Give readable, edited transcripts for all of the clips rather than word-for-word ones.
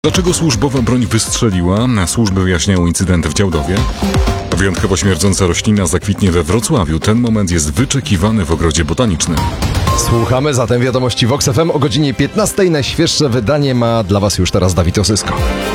Dlaczego służbowa broń wystrzeliła? Służby wyjaśniają incydent w Działdowie. Wyjątkowo śmierdząca roślina zakwitnie we Wrocławiu. Ten moment jest wyczekiwany w ogrodzie botanicznym. Słuchamy zatem wiadomości Vox FM o godzinie 15. Najświeższe wydanie ma dla Was już teraz Dawid Osysko.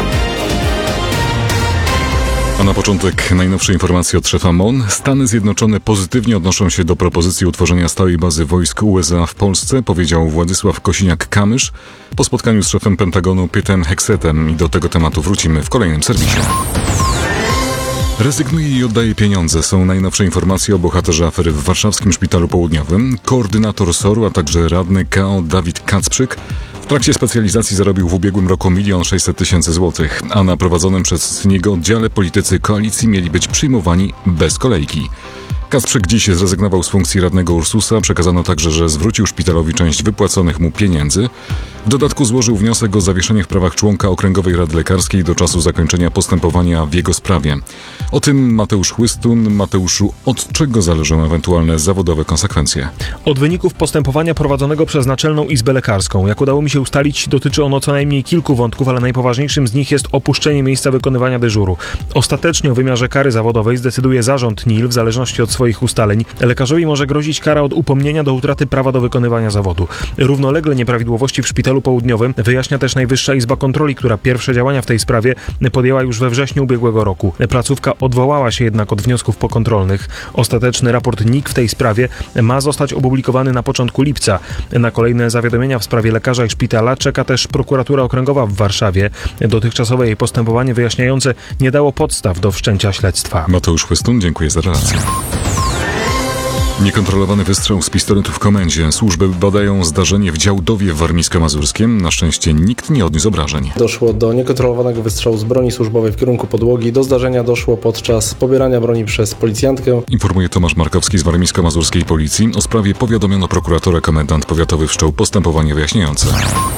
A na początek najnowsze informacje od szefa MON. Stany Zjednoczone pozytywnie odnoszą się do propozycji utworzenia stałej bazy wojsk USA w Polsce, powiedział Władysław Kosiniak-Kamysz po spotkaniu z szefem Pentagonu Petem Hexetem. I do tego tematu wrócimy w kolejnym serwisie. Rezygnuje i oddaje pieniądze. Są najnowsze informacje o bohaterze afery w warszawskim Szpitalu Południowym. Koordynator SOR-u, a także radny KO Dawid Kacprzyk w trakcie specjalizacji zarobił w ubiegłym roku 1 600 000 złotych, a na prowadzonym przez niego oddziale politycy koalicji mieli być przyjmowani bez kolejki. Kacprzyk dziś zrezygnował z funkcji radnego Ursusa. Przekazano także, że zwrócił szpitalowi część wypłaconych mu pieniędzy. W dodatku złożył wniosek o zawieszenie w prawach członka Okręgowej Rady Lekarskiej do czasu zakończenia postępowania w jego sprawie. O tym Mateusz Chłystun. Mateuszu, od czego zależą ewentualne zawodowe konsekwencje? Od wyników postępowania prowadzonego przez Naczelną Izbę Lekarską. Jak udało mi się ustalić, dotyczy ono co najmniej kilku wątków, ale najpoważniejszym z nich jest opuszczenie miejsca wykonywania dyżuru. Ostatecznie o wymiarze kary zawodowej zdecyduje zarząd NIL w zależności od swoich ustaleń. Lekarzowi może grozić kara od upomnienia do utraty prawa do wykonywania zawodu. Równolegle nieprawidłowości w Szpitalu Południowym wyjaśnia też Najwyższa Izba Kontroli, która pierwsze działania w tej sprawie podjęła już we wrześniu ubiegłego roku. Placówka odwołała się jednak od wniosków pokontrolnych. Ostateczny raport NIK w tej sprawie ma zostać opublikowany na początku lipca. Na kolejne zawiadomienia w sprawie lekarza i szpitala czeka też prokuratura okręgowa w Warszawie. Dotychczasowe jej postępowanie wyjaśniające nie dało podstaw do wszczęcia śledztwa. Mateusz Chłystun, dziękuję za relację. Niekontrolowany wystrzał z pistoletu w komendzie. Służby badają zdarzenie w Działdowie warmińsko-mazurskim. Na szczęście nikt nie odniósł obrażeń. Doszło do niekontrolowanego wystrzału z broni służbowej w kierunku podłogi. Do zdarzenia doszło podczas pobierania broni przez policjantkę. Informuje Tomasz Markowski z warmińsko-mazurskiej policji. O sprawie powiadomiono prokuratora. Komendant powiatowy wszczął postępowanie wyjaśniające.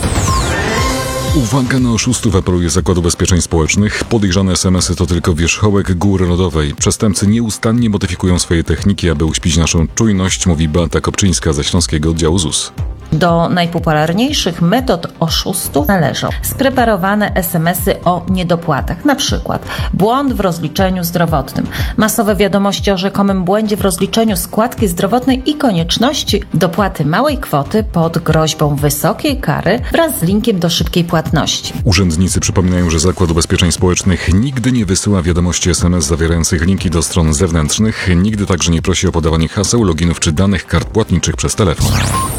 Uwaga na oszustów, apeluje Zakład Ubezpieczeń Społecznych. Podejrzane SMS-y to tylko wierzchołek góry lodowej. Przestępcy nieustannie modyfikują swoje techniki, aby uśpić naszą czujność, mówi Beata Kopczyńska ze Śląskiego Oddziału ZUS. Do najpopularniejszych metod oszustów należą spreparowane SMS-y o niedopłatach, na przykład błąd w rozliczeniu zdrowotnym, masowe wiadomości o rzekomym błędzie w rozliczeniu składki zdrowotnej i konieczności dopłaty małej kwoty pod groźbą wysokiej kary wraz z linkiem do szybkiej płatności. Urzędnicy przypominają, że Zakład Ubezpieczeń Społecznych nigdy nie wysyła wiadomości SMS zawierających linki do stron zewnętrznych, nigdy także nie prosi o podawanie haseł, loginów czy danych kart płatniczych przez telefon.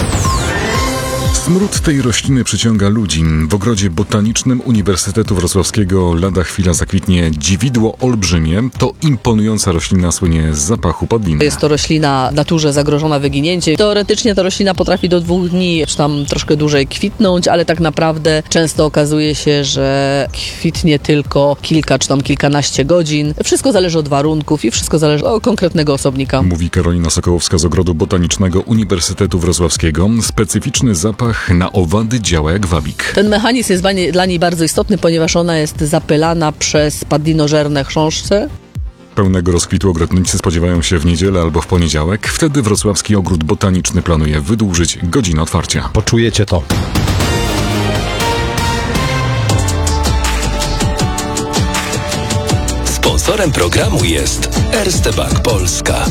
Smród tej rośliny przyciąga ludzi. W ogrodzie botanicznym Uniwersytetu Wrocławskiego lada chwila zakwitnie dziwidło olbrzymie. To imponująca roślina, słynie z zapachu padliny. Jest to roślina w naturze zagrożona wyginięciem. Teoretycznie ta roślina potrafi do 2 dni, czy tam troszkę dłużej kwitnąć, ale tak naprawdę często okazuje się, że kwitnie tylko kilka, czy tam kilkanaście godzin. Wszystko zależy od warunków i wszystko zależy od konkretnego osobnika. Mówi Karolina Sokołowska z Ogrodu Botanicznego Uniwersytetu Wrocławskiego. Specyficzny zapach na owady działa jak wabik. Ten mechanizm jest dla niej bardzo istotny, ponieważ ona jest zapylana przez padlinożerne chrząszcze. Pełnego rozkwitu ogrodnicy spodziewają się w niedzielę albo w poniedziałek. Wtedy Wrocławski Ogród Botaniczny planuje wydłużyć godzinę otwarcia. Poczujecie to. Sponsorem programu jest Erste Bank Polska.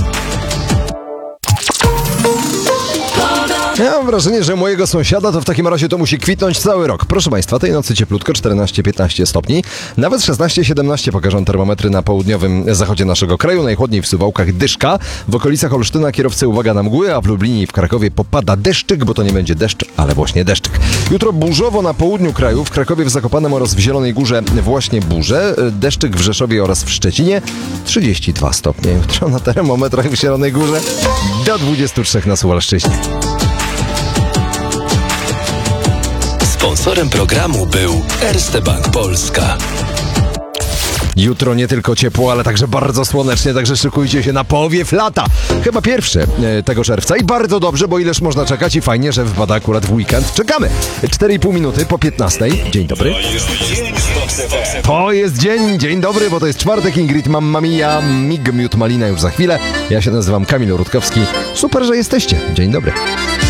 Ja mam wrażenie, że mojego sąsiada to w takim razie to musi kwitnąć cały rok. Proszę Państwa, tej nocy cieplutko, 14-15 stopni. Nawet 16-17 pokażą termometry na południowym zachodzie naszego kraju. Najchłodniej w Suwałkach dyszka. W okolicach Olsztyna kierowcy uwaga na mgły, a w Lublinie i w Krakowie popada deszczyk, bo to nie będzie deszcz, ale właśnie deszczyk. Jutro burzowo na południu kraju, w Krakowie, w Zakopanem oraz w Zielonej Górze właśnie burze. Deszczyk w Rzeszowie oraz w Szczecinie. 32 stopnie jutro na termometrach w Zielonej Górze. Do 23 na Suwalszczyźnie. Sponsorem programu był Erste Bank Polska. Jutro nie tylko ciepło, ale także bardzo słonecznie, także szykujcie się na powiew lata. Chyba pierwszy tego czerwca i bardzo dobrze, bo ileż można czekać i fajnie, że wpada akurat w weekend. Czekamy. 4,5 minuty po 15. Dzień dobry. To jest dzień dobry, bo to jest czwartek. Ingrid Mamma Mia, Mig Miód Malina już za chwilę. Ja się nazywam Kamil Rutkowski. Super, że jesteście. Dzień dobry.